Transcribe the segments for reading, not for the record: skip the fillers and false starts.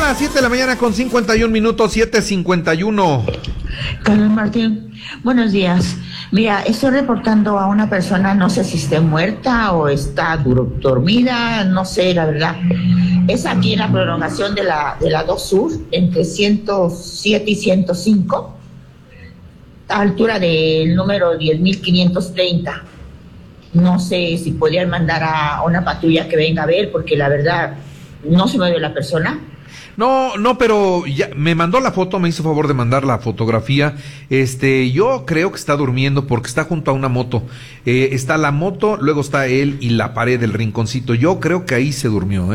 las 7 de la mañana con 51 minutos, 7:51. Carlos Martín, buenos días. Mira, estoy reportando a una persona, no sé si esté muerta o está dormida, no sé, la verdad. Es aquí en la prolongación de la 2 Sur, entre 107 y 105, a altura del número 10.530. No sé si podrían mandar a una patrulla que venga a ver, porque la verdad no se me ve la persona. No, pero ya me mandó la foto, me hizo favor de mandar la fotografía. Yo creo que está durmiendo porque está junto a una moto. Está la moto, luego está él y la pared del rinconcito. Yo creo que ahí se durmió,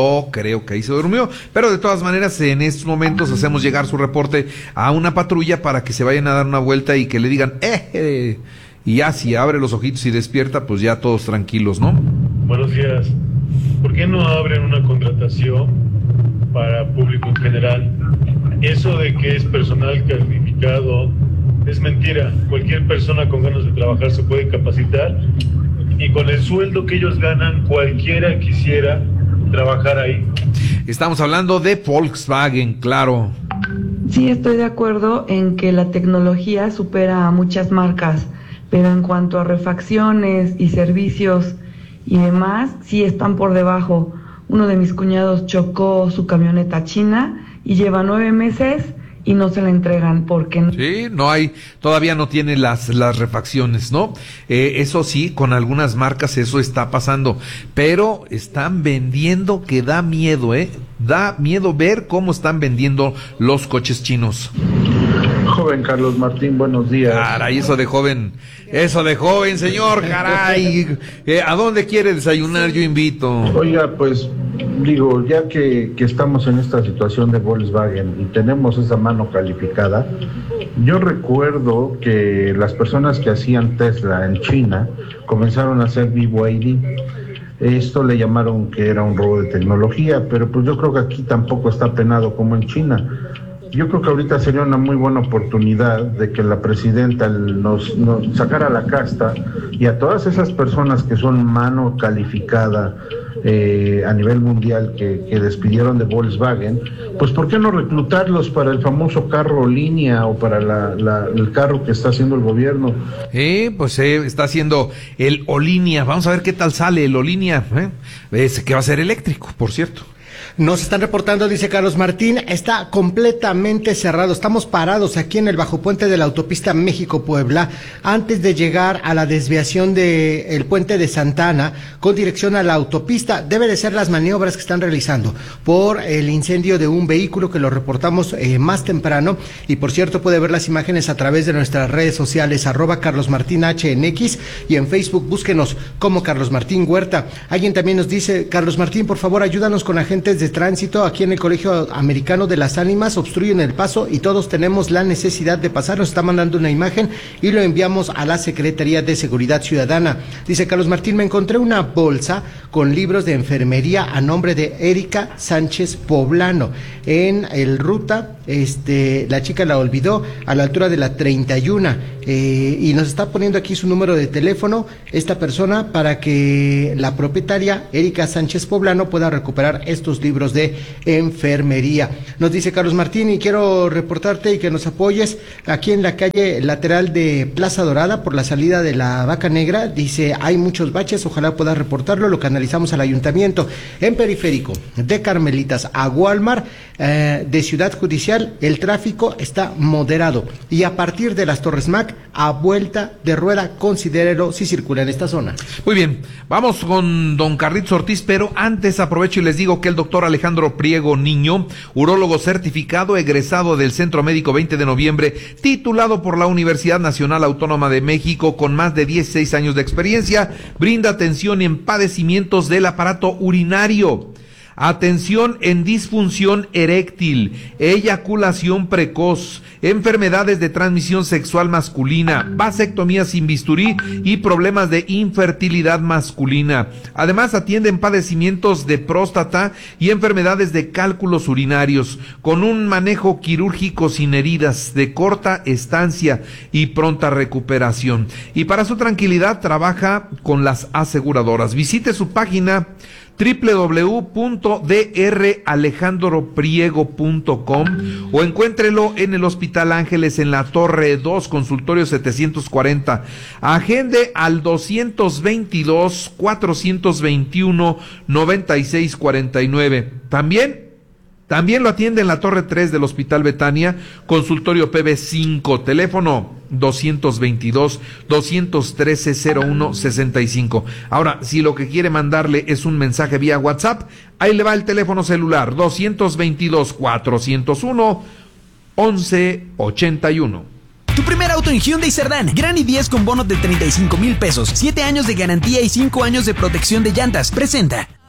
pero de todas maneras en estos momentos hacemos llegar su reporte a una patrulla para que se vayan a dar una vuelta y que le digan, y ya si abre los ojitos y despierta, pues ya todos tranquilos, ¿no? Buenos días. ¿Por qué no abren una contratación para público en general? Eso de que es personal calificado es mentira. Cualquier persona con ganas de trabajar se puede capacitar y con el sueldo que ellos ganan, cualquiera quisiera trabajar ahí. Estamos hablando de Volkswagen, claro. Sí, estoy de acuerdo en que la tecnología supera a muchas marcas, pero en cuanto a refacciones y servicios y demás, sí están por debajo. Uno de mis cuñados chocó su camioneta china y lleva 9 meses y no se la entregan porque sí, todavía no tiene las refacciones, ¿no? Eso sí, con algunas marcas eso está pasando, pero están vendiendo que da miedo, da miedo ver cómo están vendiendo los coches chinos. Joven Carlos Martín, buenos días. Caray, eso de joven, señor, caray. ¿A dónde quiere desayunar? Yo invito. Oiga, pues, digo, ya que estamos en esta situación de Volkswagen y tenemos esa mano calificada, yo recuerdo que las personas que hacían Tesla en China comenzaron a hacer BYD. Esto le llamaron que era un robo de tecnología, pero pues yo creo que aquí tampoco está penado como en China. Yo creo que ahorita sería una muy buena oportunidad de que la presidenta nos sacara la casta y a todas esas personas que son mano calificada a nivel mundial que despidieron de Volkswagen, pues ¿por qué no reclutarlos para el famoso carro línea o para el carro que está haciendo el gobierno? Está haciendo el Olinia. Vamos a ver qué tal sale el Olinia, que va a ser eléctrico, por cierto. Nos están reportando, dice Carlos Martín, está completamente cerrado. Estamos parados aquí en el bajopuente de la autopista México-Puebla, antes de llegar a la desviación del puente de Santa Ana, con dirección a la autopista. Debe de ser las maniobras que están realizando por el incendio de un vehículo que lo reportamos más temprano. Y por cierto, puede ver las imágenes a través de nuestras redes sociales, @CarlosMartinHNX, y en Facebook búsquenos como Carlos Martín Huerta. Alguien también nos dice, Carlos Martín, por favor, ayúdanos con agentes de tránsito aquí en el Colegio Americano de las Ánimas, obstruyen el paso y todos tenemos la necesidad de pasar. Nos está mandando una imagen y lo enviamos a la Secretaría de Seguridad Ciudadana. Dice Carlos Martín, me encontré una bolsa con libros de enfermería a nombre de Erika Sánchez Poblano en el ruta, la chica la olvidó a la altura de la 31, y nos está poniendo aquí su número de teléfono esta persona para que la propietaria Erika Sánchez Poblano pueda recuperar estos libros de enfermería. Nos dice Carlos Martín, y quiero reportarte y que nos apoyes aquí en la calle lateral de Plaza Dorada por la salida de la Vaca Negra. Dice, hay muchos baches, ojalá puedas reportarlo, lo canalizamos al ayuntamiento. En Periférico, de Carmelitas a Walmart, de Ciudad Judicial, el tráfico está moderado, y a partir de las Torres Mac, a vuelta de rueda, considérelo si circula en esta zona. Muy bien, vamos con don Carlitos Ortiz, pero antes aprovecho y les digo que el doctor Alejandro Priego Niño, urólogo certificado, egresado del Centro Médico 20 de Noviembre, titulado por la Universidad Nacional Autónoma de México, con más de 16 años de experiencia, brinda atención en padecimientos del aparato urinario, atención en disfunción eréctil, eyaculación precoz, enfermedades de transmisión sexual masculina, vasectomía sin bisturí y problemas de infertilidad masculina. Además, atienden padecimientos de próstata y enfermedades de cálculos urinarios, con un manejo quirúrgico sin heridas, de corta estancia y pronta recuperación. Y para su tranquilidad trabaja con las aseguradoras. Visite su página www.dralejandropriego.com o encuéntrelo en el Hospital Ángeles en la Torre 2, consultorio 740. Agende al 222-421-9649. También lo atiende en la Torre 3 del Hospital Betania, consultorio PB5, teléfono 222-213-0165. Ahora, si lo que quiere mandarle es un mensaje vía WhatsApp, ahí le va el teléfono celular, 222-401-1181. Tu primer auto en Hyundai Cerdán, Gran i10 con bono de 35,000 pesos, 7 años de garantía y 5 años de protección de llantas. Presenta.